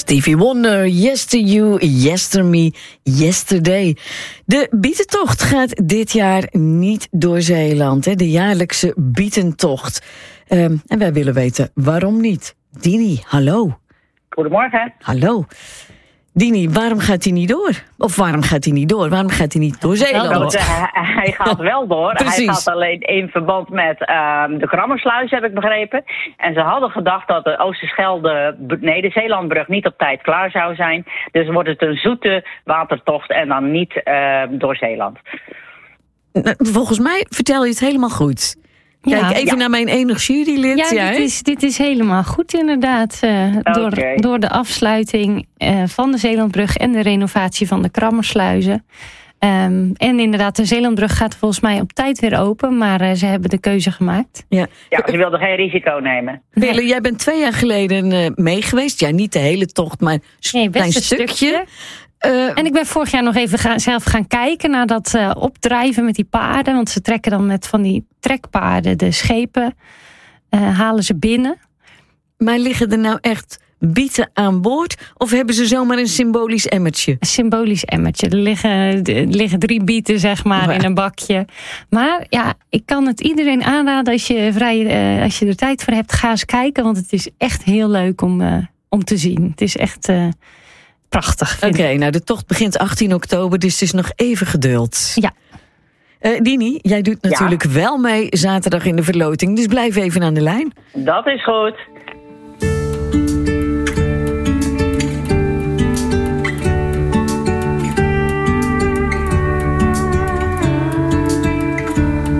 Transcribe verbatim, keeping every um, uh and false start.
Stevie Wonder, Yes to You, Yes to Me, Yesterday. De bietentocht gaat dit jaar niet door Zeeland, hè? De jaarlijkse bietentocht. Um, en wij willen weten waarom niet. Dini, hallo. Goedemorgen. Hallo. Dini, waarom gaat hij niet door? Of waarom gaat hij niet door? Waarom gaat hij niet door Zeeland? Nou, hij, hij gaat wel door. Precies. Hij gaat alleen in verband met uh, de Krammersluis, heb ik begrepen. En ze hadden gedacht dat de Oosterschelde, nee, de Zeelandbrug niet op tijd klaar zou zijn. Dus wordt het een zoete watertocht en dan niet uh, door Zeeland. Volgens mij vertel je het helemaal goed. Kijk Ja, even ja. naar mijn enig jurylid. Ja, Ja, dit is, dit is helemaal goed inderdaad. Uh, Okay. door, door de afsluiting uh, van de Zeelandbrug en de renovatie van de Krammersluizen. Um, en inderdaad, de Zeelandbrug gaat volgens mij op tijd weer open. Maar uh, ze hebben de keuze gemaakt. ja. Ja, ze wilden geen risico nemen. Wille, jij bent twee jaar geleden uh, mee geweest. Ja, niet de hele tocht, maar een Nee, klein best een stukje. stukje. Uh, En ik ben vorig jaar nog even gaan, zelf gaan kijken naar dat uh, opdrijven met die paarden. Want ze trekken dan met van die trekpaarden de schepen, uh, halen ze binnen. maar liggen er nou echt bieten aan boord? Of hebben ze zomaar een symbolisch emmertje? Een symbolisch emmertje. Er liggen, er liggen drie bieten, zeg maar, Ja. in een bakje. Maar ja, ik kan het iedereen aanraden als je, vrij, uh, als je er tijd voor hebt. Ga eens kijken, want het is echt heel leuk om, uh, om te zien. Het is echt uh, prachtig. Oké, okay, nou de tocht begint achttien oktober, dus het is nog even geduld. Ja. Uh, Dini, jij doet natuurlijk ja. wel mee zaterdag in de verloting, dus blijf even aan de lijn. Dat is goed.